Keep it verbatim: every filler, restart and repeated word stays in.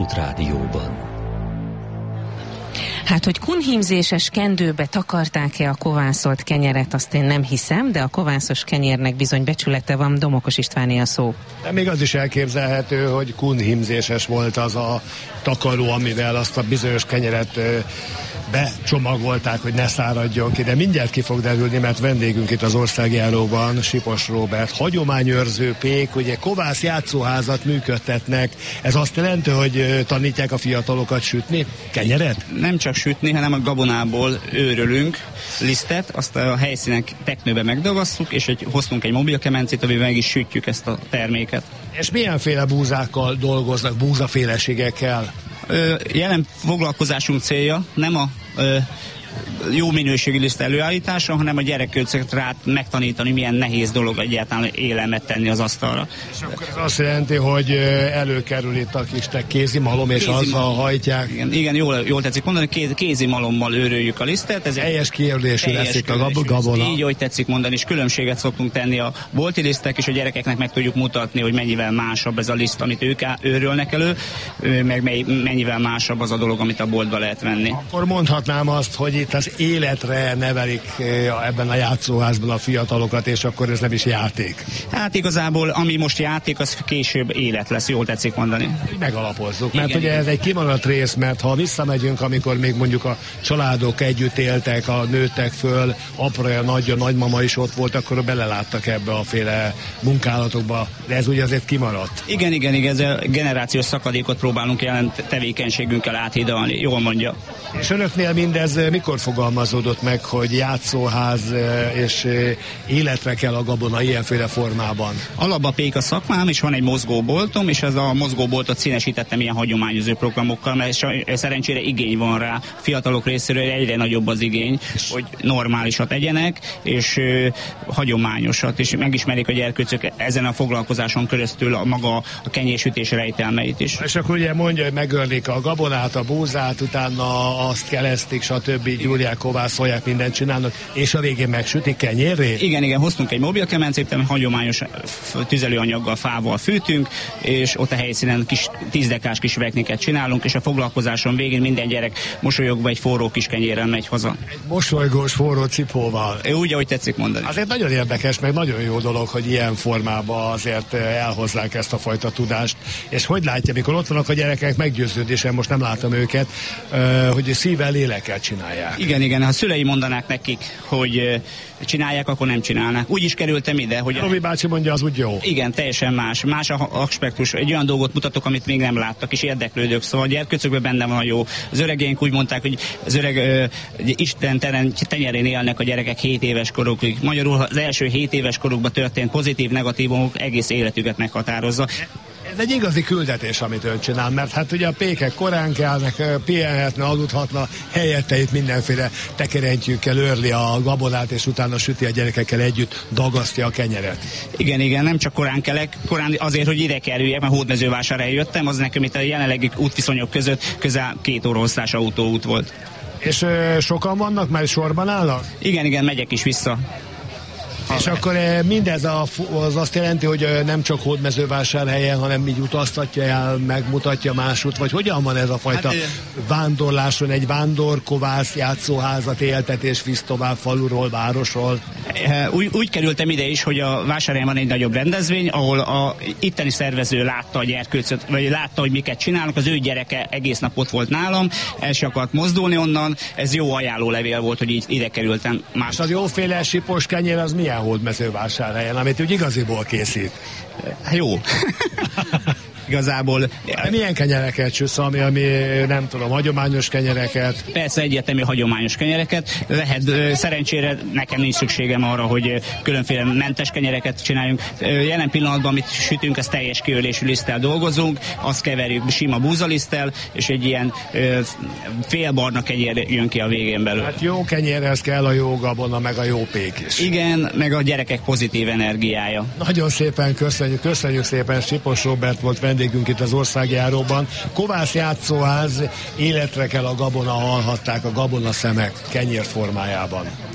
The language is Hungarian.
Rádióban. Hát, hogy kunhímzéses kendőbe takarták-e a kovászolt kenyeret, azt én nem hiszem, de a kovászos kenyérnek bizony becsülete van. Domokos Istváné a szó. De még az is elképzelhető, hogy kunhímzéses volt az a takaró, amivel azt a bizonyos kenyeret becsomagolták, hogy ne száradjon ki, de mindjárt ki fog derülni, mert vendégünk itt az Országjáróban, Sipos Róbert, hagyományőrző pék, ugye kovász játszóházat működtetnek. Ez azt jelenti, hogy tanítják a fiatalokat sütni kenyeret? Nem csak sütni, hanem a gabonából őrölünk lisztet, azt a helyszínek teknőbe megdagasszuk, és egy, hoztunk egy mobilkemencét, amivel meg is sütjük ezt a terméket. És milyenféle búzákkal dolgoznak, búzaféleségekkel? Ö, jelen foglalkozásunk célja nem a ö, jó minőségű liszt előállítása, hanem a gyerekköcöket rá megtanítani, milyen nehéz dolog egyáltalán élelmet tenni az asztalra. És akkor ez azt jelenti, hogy előkerül itt a kis kézi malom, és kézi azzal malom. Hajtják. Igen, igen jól, jól tetszik mondani, kéz, kézi malommal őröljük a lisztet. Ez teljes kiérlésű lesz itt a gabona. Így, hogy tetszik mondani, és különbséget szoktunk tenni a bolti lisztek, és a gyerekeknek meg tudjuk mutatni, hogy mennyivel másabb ez a liszt, amit ők őrölnek elő, meg mennyivel másabb az a dolog, amit a boltba lehet venni. Akkor mondhatnám azt, hogy itt az életre nevelik ebben a játszóházban a fiatalokat, és akkor ez nem is játék. Hát igazából, ami most játék, az később élet lesz, jól tetszik mondani. Megalapozzuk, mert igen, ugye igen. ez egy kimaradt rész, mert ha visszamegyünk, amikor még mondjuk a családok együtt éltek, a nőttek föl, apraja, nagyja, nagymama is ott volt, akkor beleláttak ebbe a féle munkálatokba, de ez ugye azért kimaradt. Igen, igen, igen, ez a generációs szakadékot próbálunk jelen tevékenységünkkel áthidalni, jól mondja. És önöknél mindez mikor fogalmazódott meg, hogy játszóház és életre kell a gabona ilyenféle formában? Alapba pék a szakmám, és van egy mozgóboltom, és ez a mozgóboltot színesítettem ilyen hagyományozó programokkal, mert szerencsére igény van rá. Fiatalok részéről egyre nagyobb az igény, hogy normálisat egyenek, és hagyományosat, és megismerik a gyerkőcök ezen a foglalkozáson keresztül a maga a kenyérsütés rejtelmeit is. És akkor ugye mondja, hogy megörlik a gabonát, a búzát, utána azt kelesztik, stb. Gyúrják, kovászolják, mindent csinálnak, és a végén megsütik kenyérré? Igen, igen, hoztunk egy mobilkemencét, ami hagyományos tüzelőanyaggal, fával fűtünk, és ott a helyszínen kis tízdekás kis vekniket csinálunk, és a foglalkozáson végén minden gyerek mosolyogva egy forró kis kenyérrel megy haza. Egy mosolygós forró cipóval. Úgy, ahogy tetszik mondani. Azért nagyon érdekes, meg nagyon jó dolog, hogy ilyen formában azért elhozzák ezt a fajta tudást. És hogy látja, mikor ott vannak a gyerekek, meggyőződésen, most nem látom őket, hogy szívvel, lélekkel csinálják. Igen, igen, ha szülei mondanák nekik, hogy csinálják, akkor nem csinálnak. Úgy is kerültem ide, hogy... Robi bácsi mondja, az úgy jó. Igen, teljesen más. Más a aspektus. Egy olyan dolgot mutatok, amit még nem láttak, és érdeklődők. Szóval a gyerkőcökben benne van a jó. Az öregeink úgy mondták, hogy az öreg ö, Isten tenyerén élnek a gyerekek hét éves korukig. Magyarul az első hét éves korukban történt pozitív, negatívumok egész életüket meghatározza. Ez egy igazi küldetés, amit ön csinál, mert hát ugye a pékek korán kelnek, pihenhetne, aludhatna, helyette itt mindenféle tekerentyűkkel őrli a gabonát, és utána süti a gyerekekkel együtt, dagasztja a kenyeret. Igen, igen, nem csak korán kelek, korán azért, hogy ide kerüljek, mert Hódmezővásárhelyre jöttem, az nekem itt a jelenlegi útviszonyok között közel két óra hosszás autóút volt. És ö, sokan vannak, mert sorban állnak? Igen, igen, megyek is vissza. És akkor mindez a, az azt jelenti, hogy nem csak Hódmezővásárhelyen, hanem így utaztatja el, megmutatja másút, vagy hogyan van ez a fajta hát, vándorláson, egy vándorkovász játszóházat éltetés visz tovább faluról, városról? Úgy, úgy kerültem ide is, hogy a vásárhelyen van egy nagyobb rendezvény, ahol a itteni szervező látta a gyerkőcöt, vagy látta, hogy miket csinálnak, az ő gyereke egész nap ott volt nálam, el se akart mozdulni onnan, ez jó ajánlólevél volt, hogy így ide kerültem. Más. És az jóféle sipos kenyér az milyen Hódmezővásárhelyen, amit úgy igaziból készít? Jó. Igazából... De milyen kenyereket süsz, ami, ami nem tudom, hagyományos kenyereket? Persze egyértelmű hagyományos kenyereket. Lehet, szerencsére nekem nincs szükségem arra, hogy különféle mentes kenyereket csináljunk. Jelen pillanatban, amit sütünk, az teljes kiölésű liszttel dolgozunk, azt keverjük sima búzaliszttel, és egy ilyen félbarna kenyér jön ki a végén belőle. Hát jó kenyérhez kell a jó gabona, meg a jó pék is. Igen, meg a gyerekek pozitív energiája. Nagyon szépen köszönjük, köszönjük szépen, Sipos Róbert volt vendégünk itt az Országjáróban. Kovász játszóház, életre kell a gabona, hallhatták a gabona szemek kenyér formájában.